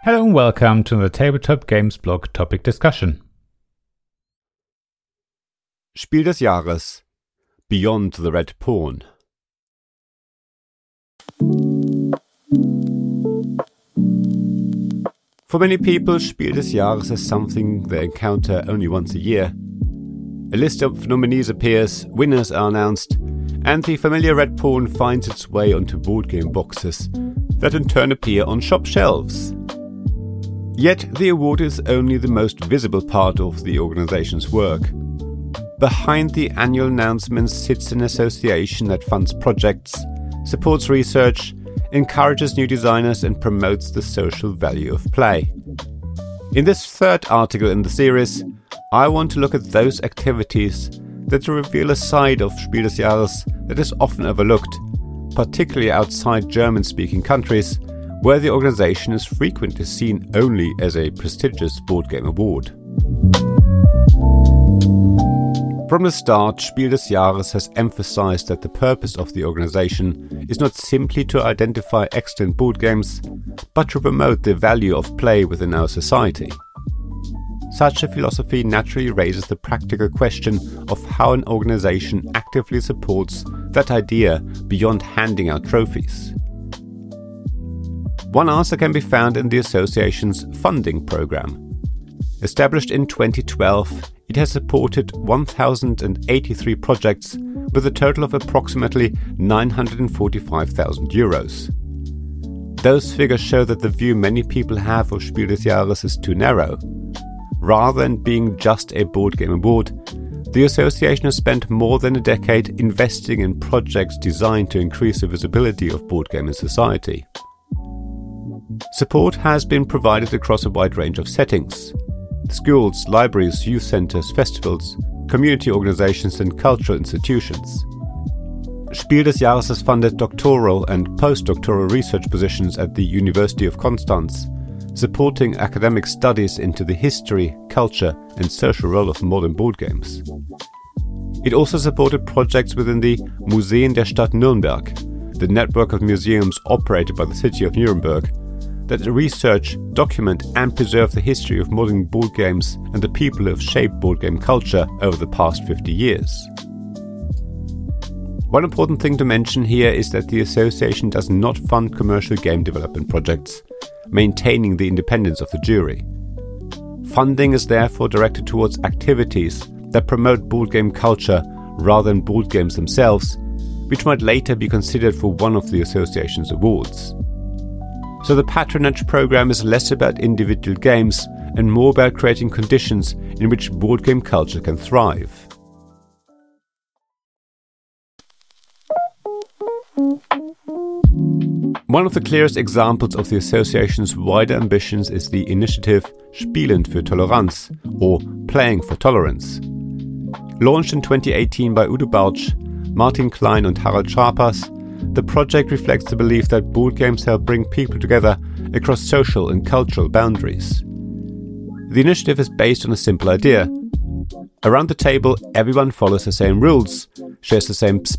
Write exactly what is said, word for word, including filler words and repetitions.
Hello and welcome to the Tabletop Games Blog topic discussion. Spiel des Jahres – Beyond the Red Pawn. For many people, Spiel des Jahres is something they encounter only once a year. A list of nominees appears, winners are announced, and the familiar red pawn finds its way onto board game boxes that in turn appear on shop shelves. Yet the award is only the most visible part of the organization's work. Behind the annual announcements sits an association that funds projects, supports research, encourages new designers and promotes the social value of play. In this third article in the series, I want to look at those activities that reveal a side of Spiel des Jahres that is often overlooked, particularly outside German-speaking countries, where the organization is frequently seen only as a prestigious board game award. From the start, Spiel des Jahres has emphasized that the purpose of the organization is not simply to identify excellent board games, but to promote the value of play within our society. Such a philosophy naturally raises the practical question of how an organization actively supports that idea beyond handing out trophies. One answer can be found in the association's funding program. Established in twenty twelve, it has supported one thousand eighty-three projects with a total of approximately nine hundred forty-five thousand euros. Those figures show that the view many people have of Spiel des Jahres is too narrow. Rather than being just a board game award, the association has spent more than a decade investing in projects designed to increase the visibility of board game in society. Support has been provided across a wide range of settings: schools, libraries, youth centers, festivals, community organizations and cultural institutions. Spiel des Jahres has funded doctoral and postdoctoral research positions at the University of Konstanz, supporting academic studies into the history, culture and social role of modern board games. It also supported projects within the Museen der Stadt Nürnberg, the network of museums operated by the city of Nuremberg, that research, document and preserve the history of modern board games and the people who have shaped board game culture over the past fifty years. One important thing to mention here is that the association does not fund commercial game development projects, maintaining the independence of the jury. Funding is therefore directed towards activities that promote board game culture rather than board games themselves, which might later be considered for one of the association's awards. So the patronage program is less about individual games and more about creating conditions in which board game culture can thrive. One of the clearest examples of the association's wider ambitions is the initiative Spielen für Toleranz, or Playing for Tolerance. Launched in twenty eighteen by Udo Bartsch, Martin Klein and Harald Schapas, the project reflects the belief that board games help bring people together across social and cultural boundaries. The initiative is based on a simple idea. Around the table, everyone follows the same rules, shares the same